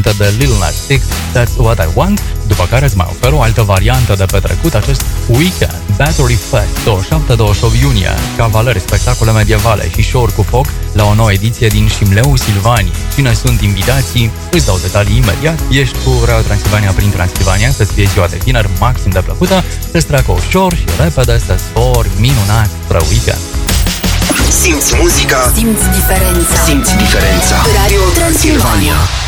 variantă de Lil Nas X, That's What I Want, după care îți mai ofer o altă variantă de petrecut acest weekend, Battery Fest, 27-28 iunie, cavaleri, spectacole medievale și show-uri cu foc la o nouă ediție din Șimleu Silvanii. Cine sunt invitații? Îți dau detalii imediat. Ești cu Radio Transilvania prin Transilvania, să-ți fie ziua de vineri maxim de plăcută, să-ți treacă ușor și repede să spori minunat spre weekend. Simți muzica, simți diferența. Radio Transilvania.